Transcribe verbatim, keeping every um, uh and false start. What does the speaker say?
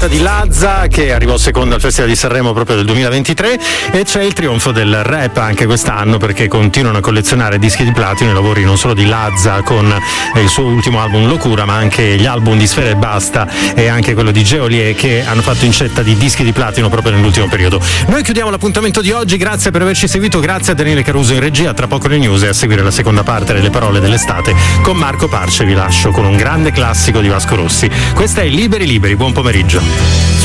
tratta di Lazza, che arrivò secondo al Festival di Sanremo proprio del duemilaventitré, e c'è il trionfo del rap anche quest'anno, perché continuano a collezionare dischi di platino i lavori non solo di Lazza con il suo ultimo album Locura, ma anche gli album di Sfera Ebbasta e anche quello di Geolier, che hanno fatto incetta di dischi di platino proprio nell'ultimo periodo. Noi chiudiamo l'appuntamento di oggi, grazie per averci seguito, grazie a Daniele Caruso in regia. Tra poco le news e a seguire la seconda parte delle parole dell'estate con Marco Parce. Vi lascio con un grande classico di Vasco Rossi. Questa è Liberi Liberi, buon pomeriggio.